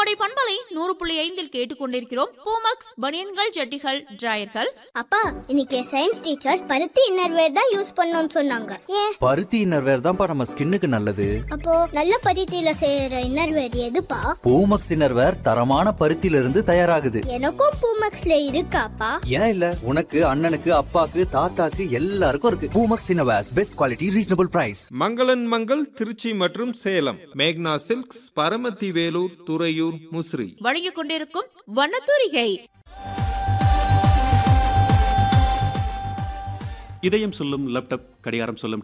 கோடை பண்பலை 100.5 கேட்டுக்கொண்டிருக்கிறோம். பூமக்ஸ் பனியன்கள், ஜட்டிகள், டிராயர்கள். அப்பா, இன்னைக்கு சயின்ஸ் டீச்சர் பருத்தி இன்னர்வேர் தான் யூஸ் பண்ணணும்னு சொன்னாங்க. ஏன்? பருத்தி இன்னர்வேர் தான்ப்பா நம்ம ஸ்கின்னுக்கு நல்லது. அப்போ நல்ல பருத்தியில செய்யற இன்னர்வேர் எதுப்பா? பூமக்ஸ் இன்னர்வேர் தரமான பருத்தியில இருந்து தயாராகுது. எனக்கும் பூமக்ஸ்ல இருக்காப்பா? ஏன் இல்ல, உனக்கு, அண்ணனுக்கு, அப்பாக்கு, தாத்தாக்கு எல்லாருக்கும் இருக்கு. Poomex innerwears, best quality, reasonable price. மங்களன் மங்கள் திருச்சி மற்றும் சேலம். மேக்னா சில்க்ஸ், பரமத்தி வேலூர், துறையூர், முசிறி வழங்கிக் கொண்டிருக்கும் வண்ணத்தூரிகை. இதயம் சொல்லும் லேப்டாப், கடிகாரம் சொல்லும்